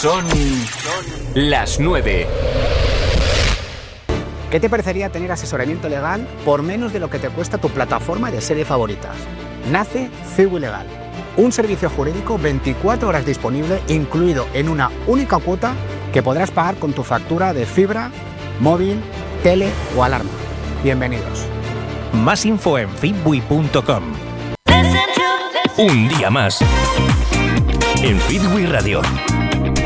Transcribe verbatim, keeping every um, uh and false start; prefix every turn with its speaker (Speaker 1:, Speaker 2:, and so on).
Speaker 1: Son las nueve.
Speaker 2: ¿Qué te parecería tener asesoramiento legal por menos de lo que te cuesta tu plataforma de series favoritas? Nace Ciwi Legal, un servicio jurídico veinticuatro horas disponible, incluido en una única cuota que podrás pagar con tu factura de fibra, móvil, tele o alarma. Bienvenidos.
Speaker 3: Más info en fitwi punto com.
Speaker 1: Un día más en Fitwi Radio.